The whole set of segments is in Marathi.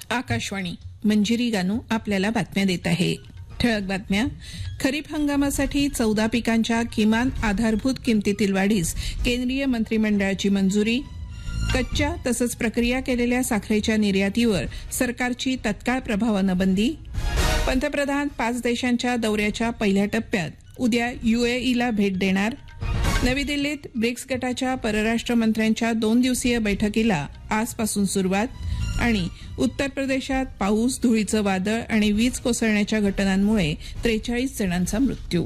आकाशवाणी मंजिरी गानू आपल्याला बातम्या देत आहे. ठळक बातम्या. खरीप हंगामासाठी 14 पिकांच्या किमान आधारभूत किमतीतील वाढीस केंद्रीय मंत्रिमंडळाची मंजुरी. कच्च्या तसंच प्रक्रिया केलेल्या साखरेच्या निर्यातीवर सरकारची तत्काळ प्रभावानं बंदी. पंतप्रधान 5 देशांच्या दौऱ्याच्या पहिल्या टप्प्यात उद्या UAEला भेट देणार. नवी दिल्लीत ब्रिक्स गटाच्या परराष्ट्र मंत्र्यांच्या 2 दिवसीय बैठकीला आजपासून सुरुवात. आणि उत्तर प्रदेशात पाऊस, धुळीचं वादळ आणि वीज कोसळण्याच्या घटनांमुळे 43 जणांचा मृत्यू.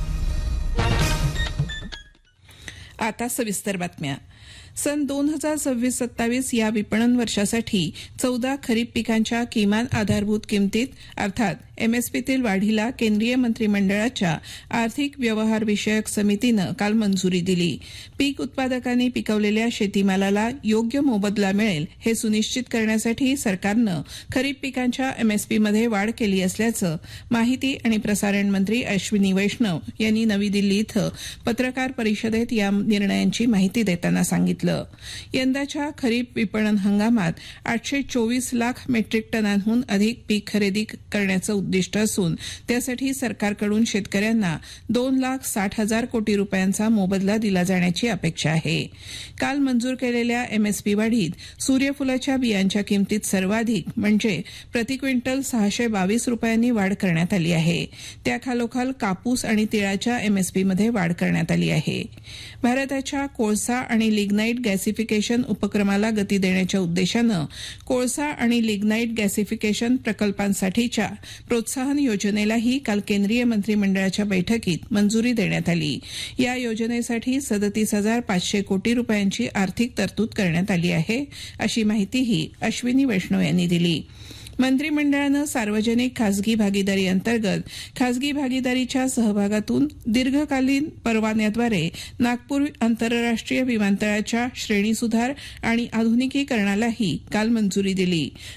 आता सविस्तर बातम्या. सन 2026-27 या विपणन वर्षासाठी 14 खरीप पिकांच्या किमान आधारभूत किमतीत अर्थात MSPतील वाढीला केंद्रीय मंत्रिमंडळाच्या आर्थिक व्यवहार विषयक समितीनं काल मंजुरी दिली. पीक उत्पादकांनी पिकवलेल्या शेतीमालाला योग्य मोबदला मिळेल हे सुनिश्चित करण्यासाठी सरकारनं खरीप पिकांच्या MSPमध्ये वाढ केली असल्याचं माहिती आणि प्रसारण मंत्री अश्विनी वैष्णव यांनी नवी दिल्ली इथं पत्रकार परिषदेत या निर्णयांची माहिती देताना सांगितलं. यंदाच्या खरीप विपणन हंगामात 824 लाख मेट्रिक टनांहून अधिक पीक खरेदी करण्याचं उद्दिष्ट असून त्यासाठी सरकारकडून शेतकऱ्यांना 2,60,000 कोटी रुपयांचा मोबदला दिला जाण्याची अपेक्षा आहे. काल मंजूर केलेल्या MSP वाढीत सूर्यफुलाच्या बियांच्या किमतीत सर्वाधिक म्हणजे प्रति क्विंटल 622 रुपयांनी वाढ करण्यात आली आहे. त्याखालोखाल कापूस आणि तिळाच्या MSPमध्ये वाढ करण्यात आली आहे. भारताच्या कोळसा आणि लिग्नाईट गॅसिफिकेशन उपक्रमाला गती देण्याच्या उद्देशानं कोळसा आणि लिग्नाईट गॅसिफिकेशन प्रकल्पांसाठीच्या प्रोत्साहन योजनेलाही काल केंद्रीय मंत्रिमंडळाच्या बैठकीत मंजुरी देण्यात आली. या योजनेसाठी 37,500 कोटी रुपयांची आर्थिक तरतूद करण्यात आली आहे, अशी माहितीही अश्विनी वैष्णव यांनी दिली. मंत्रिमंडळानं सार्वजनिक खासगी भागीदारी अंतर्गत खासगी भागीदारीच्या सहभागातून दीर्घकालीन परवान्याद्वारे नागपूर आंतरराष्ट्रीय विमानतळाच्या श्रेणी सुधार आणि आधुनिकीकरणालाही काल मंजुरी दिली.